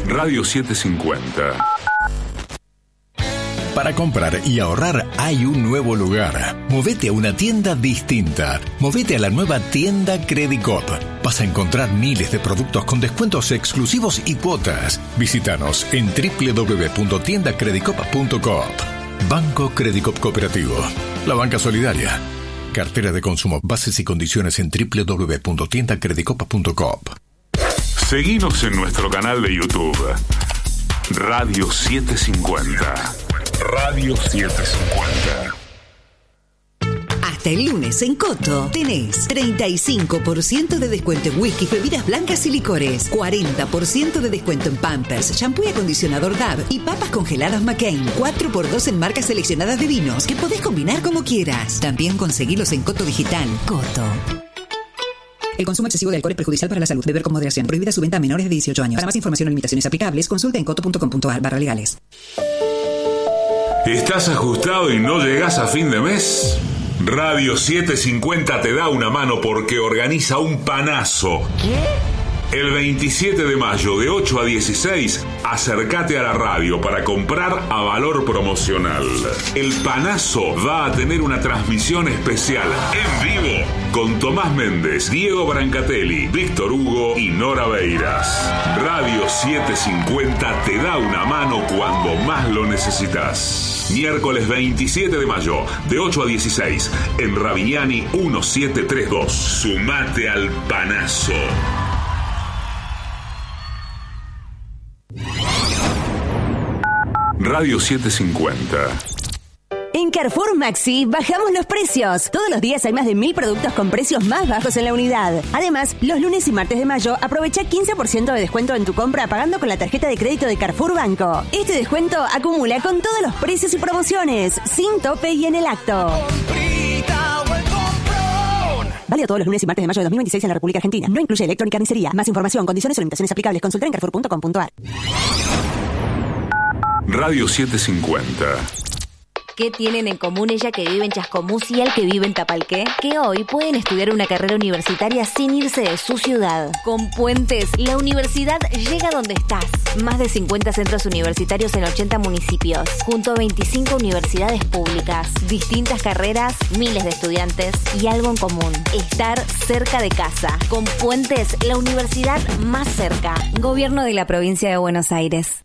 Radio 750. Para comprar y ahorrar hay un nuevo lugar. Movete a una tienda distinta. Movete a la nueva tienda Credicop. Vas a encontrar miles de productos con descuentos exclusivos y cuotas. Visítanos en www.tiendacredicop.coop. Banco Credicop Cooperativo. La banca solidaria. Cartera de consumo. Bases y condiciones en www.tiendacredicop.coop. Seguinos en nuestro canal de YouTube. Radio 750. Radio 750. Hasta el lunes en Coto tenés 35% de descuento en whisky, bebidas blancas y licores, 40% de descuento en Pampers, shampoo y acondicionador Dove y papas congeladas McCain, 4x2 en marcas seleccionadas de vinos que podés combinar como quieras. También conseguilos en Coto Digital. Coto. El consumo excesivo de alcohol es perjudicial para la salud. Beber con moderación. Prohibida su venta a menores de 18 años. Para más información o limitaciones aplicables, consulta en coto.com.ar/legales. ¿Estás ajustado y no llegás a fin de mes? Radio 750 te da una mano porque organiza un panazo. ¿Qué? El 27 de mayo de 8 a 16, acércate a la radio para comprar a valor promocional. El panazo va a tener una transmisión especial en vivo con Tomás Méndez, Diego Brancatelli, Víctor Hugo y Nora Beiras. Radio 750 te da una mano cuando más lo necesitas. Miércoles 27 de mayo, de 8 a 16, en Ravignani 1732. Sumate al panazo. Radio 750. En Carrefour Maxi bajamos los precios. Todos los días hay más de 1000 productos con precios más bajos en la unidad. Además, los lunes y martes de mayo aprovecha 15% de descuento en tu compra pagando con la tarjeta de crédito de Carrefour Banco. Este descuento acumula con todos los precios y promociones, sin tope y en el acto. Válido todos los lunes y martes de mayo de 2026 en la República Argentina. No incluye electrónica ni carnicería. Más información, condiciones o limitaciones aplicables. Consulta en carrefour.com.ar. Radio 750. ¿Qué tienen en común ella que vive en Chascomús y él que vive en Tapalqué? Que hoy pueden estudiar una carrera universitaria sin irse de su ciudad. Con Puentes, la universidad llega donde estás. Más de 50 centros universitarios en 80 municipios, junto a 25 universidades públicas. Distintas carreras, miles de estudiantes y algo en común: estar cerca de casa. Con Puentes, la universidad más cerca. Gobierno de la Provincia de Buenos Aires.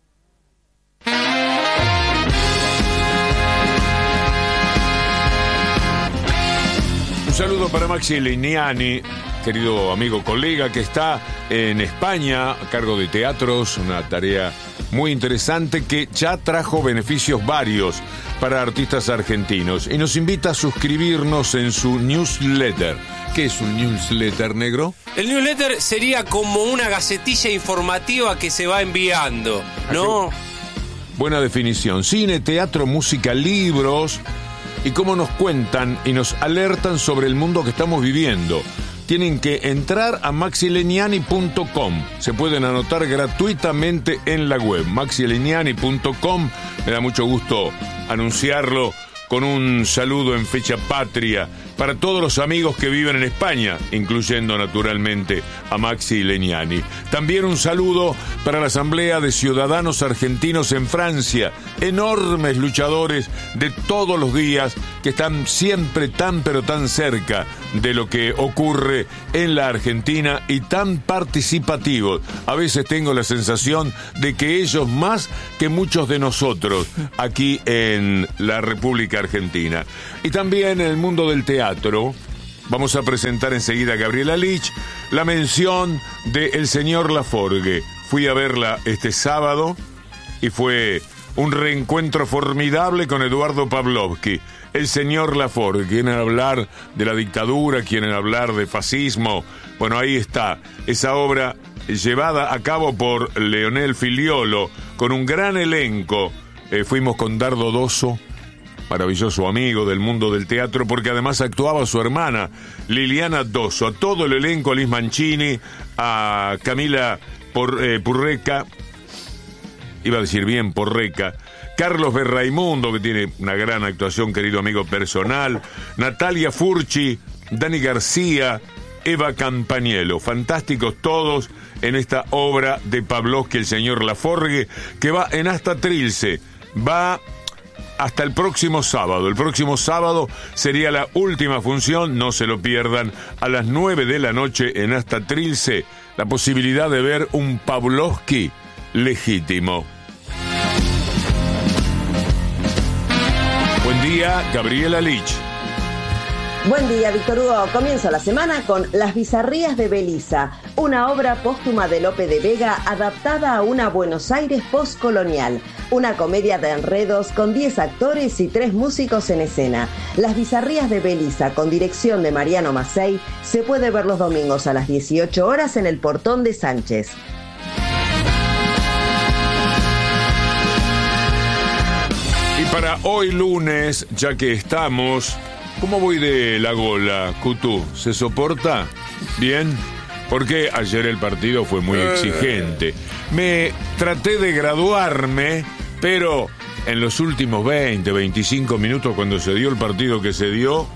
Un saludo para Maxi Legnani, querido amigo colega que está en España a cargo de teatros, una tarea muy interesante que ya trajo beneficios varios para artistas argentinos y nos invita a suscribirnos en su newsletter. ¿Qué es un newsletter, negro? El newsletter sería como una gacetilla informativa que se va enviando, ¿no? Buena definición. Cine, teatro, música, libros y cómo nos cuentan y nos alertan sobre el mundo que estamos viviendo. Tienen que entrar a maxilegnani.com. Se pueden anotar gratuitamente en la web, maxilegnani.com. Me da mucho gusto anunciarlo con un saludo en fecha patria para todos los amigos que viven en España, incluyendo naturalmente a Maxi Legnani. También un saludo para la Asamblea de Ciudadanos Argentinos en Francia, enormes luchadores de todos los días que están siempre tan pero tan cerca de lo que ocurre en la Argentina y tan participativos. A veces tengo la sensación de que ellos más que muchos de nosotros aquí en la República Argentina. Y también en el mundo del teatro vamos a presentar enseguida a Gabriela Lich la mención de El Señor Laforgue. Fui a verla este sábado y fue un reencuentro formidable con Eduardo Pavlovsky. El Señor Laforgue, quieren hablar de la dictadura, quieren hablar de fascismo. Bueno, ahí está esa obra llevada a cabo por Leonel Filiolo con un gran elenco. Fuimos con Dardo Dosso, maravilloso amigo del mundo del teatro, porque además actuaba su hermana Liliana Dosso, a todo el elenco, a Liz Mancini, a Camila Purreca, iba a decir bien Porreca, Carlos Berraimundo, que tiene una gran actuación, querido amigo personal, Natalia Furchi, Dani García, Eva Campaniello, fantásticos todos en esta obra de Pavlovsky, el señor Laforgue, que va en Hasta Trilce. Va hasta el próximo sábado. El próximo sábado sería la última función, no se lo pierdan, a las 9 de la noche en Hasta Trilce, la posibilidad de ver un Pavlovsky legítimo. Buen día, Gabriela Lich. Buen día, Víctor Hugo. Comienzo la semana con Las Bizarrías de Belisa, una obra póstuma de Lope de Vega adaptada a una Buenos Aires postcolonial. Una comedia de enredos con 10 actores y 3 músicos en escena. Las Bizarrías de Belisa, con dirección de Mariano Mazzei, se puede ver los domingos a las 18 horas en el Portón de Sánchez. Y para hoy lunes, ya que estamos... ¿Cómo voy de la gola, Cutú? ¿Se soporta? ¿Bien? Porque ayer el partido fue muy exigente. Me traté de graduarme, pero en los últimos 20, 25 minutos, cuando se dio el partido que se dio,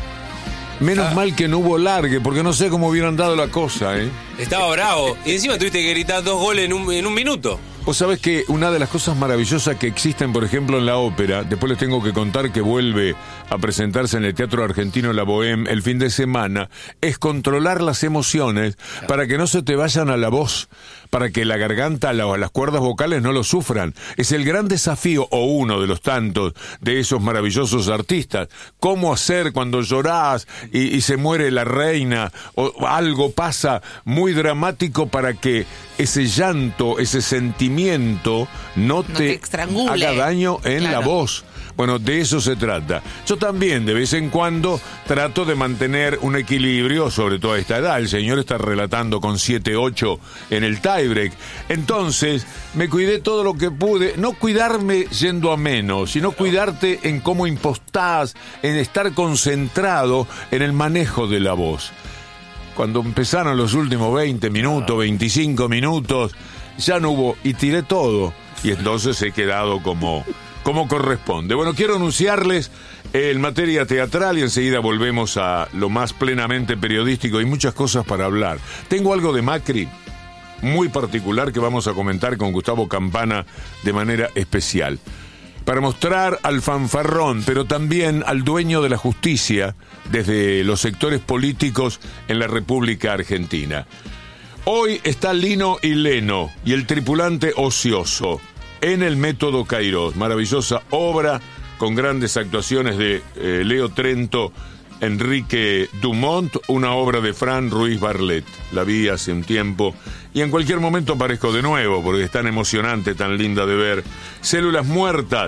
menos mal que no hubo largue, porque no sé cómo hubieran dado la cosa, ¿eh? Estaba bravo. Y encima tuviste que gritar 2 goles en un minuto. Vos sabés que una de las cosas maravillosas que existen, por ejemplo, en la ópera, después les tengo que contar que vuelve a presentarse en el Teatro Argentino La Bohème el fin de semana, es controlar las emociones para que no se te vayan a la voz, para que la garganta o las cuerdas vocales no lo sufran. Es el gran desafío, o uno de los tantos, de esos maravillosos artistas. ¿Cómo hacer cuando llorás y se muere la reina o algo pasa muy dramático para que ese llanto, ese sentimiento no te haga daño en la voz? Bueno, de eso se trata. Yo también, de vez en cuando, trato de mantener un equilibrio, sobre todo a esta edad. El señor está relatando con 7-8 en el tiebreak. Entonces, me cuidé todo lo que pude. No cuidarme yendo a menos, sino cuidarte en cómo impostás, en estar concentrado en el manejo de la voz. Cuando empezaron los últimos 20 minutos, 25 minutos, ya no hubo, y tiré todo. Y entonces he quedado como corresponde. Bueno, quiero anunciarles en materia teatral y enseguida volvemos a lo más plenamente periodístico y muchas cosas para hablar. Tengo algo de Macri muy particular que vamos a comentar con Gustavo Campana de manera especial. Para mostrar al fanfarrón, pero también al dueño de la justicia desde los sectores políticos en la República Argentina. Hoy está Lino y Leno y el tripulante ocioso en el Método Kairos, maravillosa obra con grandes actuaciones de Leo Trento, Enrique Dumont, una obra de Fran Ruiz Barlet. La vi hace un tiempo y en cualquier momento aparezco de nuevo porque es tan emocionante, tan linda de ver. Células Muertas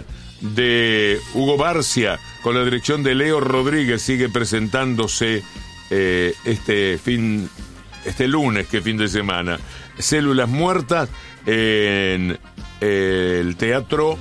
de Hugo Barcia con la dirección de Leo Rodríguez sigue presentándose este lunes, que fin de semana. Células Muertas en el teatro,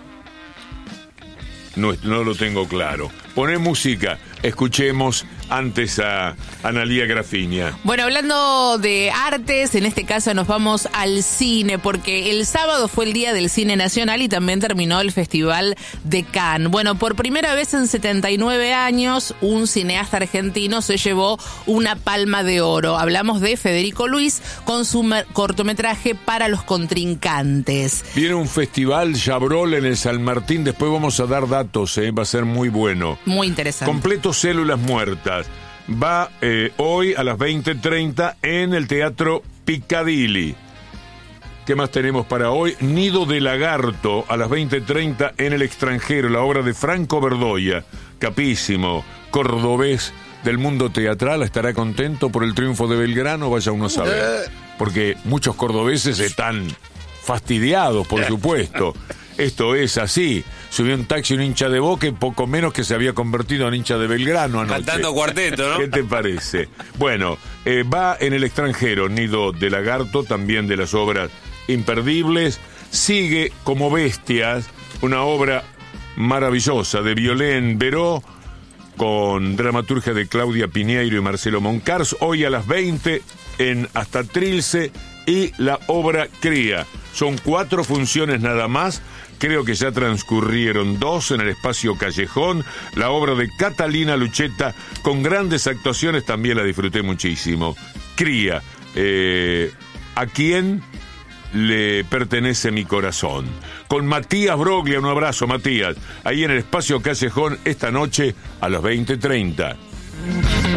no lo tengo claro. Poné música, escuchemos antes a Analía Grafiña. Bueno, hablando de artes, en este caso nos vamos al cine, porque el sábado fue el Día del Cine Nacional y también terminó el Festival de Cannes. Bueno, por primera vez en 79 años, un cineasta argentino se llevó una Palma de Oro. Hablamos de Federico Luis con su cortometraje Para los Contrincantes. Viene un festival Chabrol en el San Martín, después vamos a dar datos, va a ser muy bueno. Muy interesante. Completo Células Muertas. Va hoy a las 20:30 en el Teatro Piccadilly. ¿Qué más tenemos para hoy? Nido de Lagarto a las 20:30 en el extranjero. La obra de Franco Verdoya, capísimo, cordobés del mundo teatral. ¿Estará contento por el triunfo de Belgrano? Vaya uno a saber. Porque muchos cordobeses están fastidiados, por supuesto. Esto es así. Subió un taxi un hincha de Boca y poco menos que se había convertido en hincha de Belgrano anoche. Cantando cuarteto, ¿no? ¿Qué te parece? Bueno, va en el extranjero Nido de Lagarto, también de las obras imperdibles. Sigue Como Bestias, una obra maravillosa de Violén Beró, con dramaturgia de Claudia Piñeiro y Marcelo Moncars. Hoy a las 20 en Hasta Trilce y la obra Cría. Son 4 funciones nada más. Creo que ya transcurrieron 2 en el Espacio Callejón. La obra de Catalina Lucheta, con grandes actuaciones, también la disfruté muchísimo. Cría, ¿A quién le pertenece mi corazón? Con Matías Broglia, un abrazo, Matías, ahí en el Espacio Callejón esta noche a las 20:30.